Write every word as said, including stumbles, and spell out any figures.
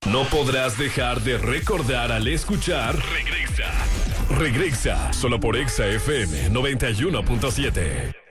No podrás dejar de recordar al escuchar Regresa. Regresa, solo por Exa F M noventa y uno punto siete.